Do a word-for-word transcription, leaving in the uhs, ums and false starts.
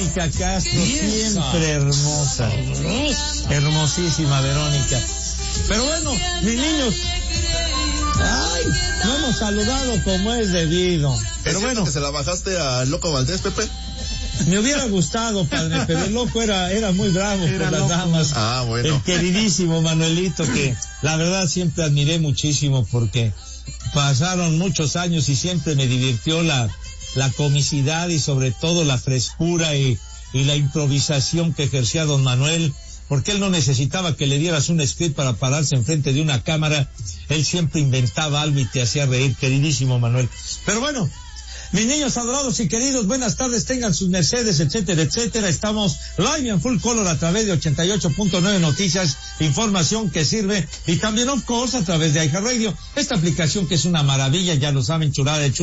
Verónica Castro, siempre hermosa. Hermosísima Verónica. Pero bueno, mis niños, ay, no hemos saludado como es debido. Pero ¿Es bueno, que se la bajaste al Loco Valdés, Pepe? Me hubiera gustado, padre, pero el loco era, era muy bravo Era por las loco. damas. Ah, bueno. El queridísimo Manuelito, que la verdad siempre admiré muchísimo porque pasaron muchos años y siempre me divirtió la, la comicidad y sobre todo la frescura y, y la improvisación que ejercía don Manuel, porque él no necesitaba que le dieras un script para pararse enfrente de una cámara. Él siempre inventaba algo y te hacía reír, queridísimo Manuel. Pero bueno, mis niños adorados y queridos, buenas tardes, tengan sus mercedes, etcétera, etcétera. Estamos live en full color a través de ochenta y ocho punto nueve Noticias, información que sirve, y también, of course, a través de iHeartRadio, esta aplicación que es una maravilla, ya lo saben, chulada de chulada.